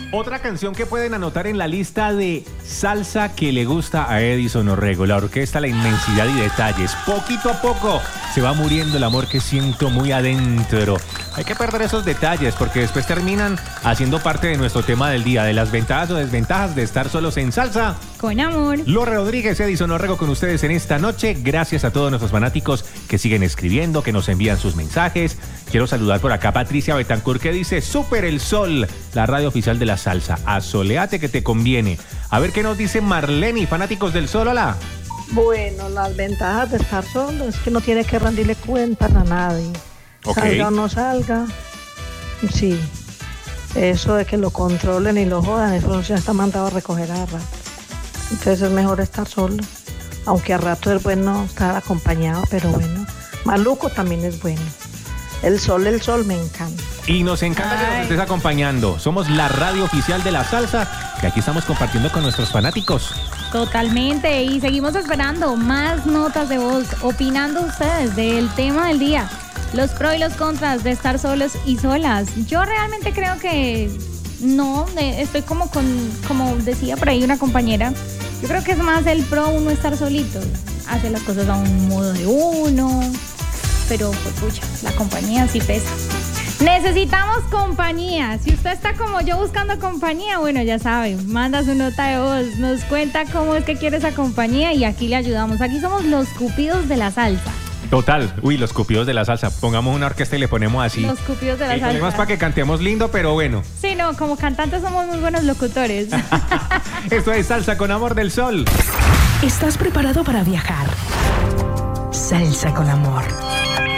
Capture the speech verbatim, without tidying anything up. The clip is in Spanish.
Otra canción que pueden anotar en la lista de salsa que le gusta a Edison Orrego, la orquesta La Inmensidad y Detalles. Poquito a poco se va muriendo el amor que siento muy adentro. Hay que perder esos detalles porque después terminan haciendo parte de nuestro tema del día, de las ventajas o desventajas de estar solos en salsa. Con amor. Lore Rodríguez, Edison Orrego con ustedes en esta noche. Gracias a todos nuestros fanáticos que siguen escribiendo, que nos envían sus mensajes. Quiero saludar por acá a Patricia Betancourt que dice: Súper el sol, la radio oficial de la salsa. Asoleate que te conviene. A ver qué nos dice Marlene, fanáticos del sol. Hola. Bueno, las ventajas de estar solo es que no tiene que rendirle cuentas a nadie. Okay. Salga o no salga. Sí. Eso de que lo controlen y lo jodan, eso ya está mandado a recoger a rato. Entonces es mejor estar solo. Aunque a rato es bueno estar acompañado, pero bueno. Maluco también es bueno. El sol, el sol me encanta. Y nos encanta Ay. que nos estés acompañando. Somos la radio oficial de la salsa, que aquí estamos compartiendo con nuestros fanáticos. Totalmente, y seguimos esperando más notas de voz, opinando ustedes del tema del día. Los pros y los contras de estar solos y solas. Yo realmente creo que no, estoy como con, como decía por ahí una compañera, yo creo que es más el pro uno estar solito. Hace las cosas a un modo de uno, pero pues pucha, la compañía sí pesa. Necesitamos compañía. Si usted está como yo buscando compañía, bueno, ya sabe, manda su nota de voz, nos cuenta cómo es que quiere esa compañía y aquí le ayudamos. Aquí somos los cupidos de la salsa. Total, uy, los cupidos de la salsa. Pongamos una orquesta y le ponemos así. Los cupidos de la El salsa. problema es para que cantemos lindo, pero bueno. Sí, no, como cantantes somos muy buenos locutores. Esto es Salsa con Amor del Sol. ¿Estás preparado para viajar? Salsa con Amor.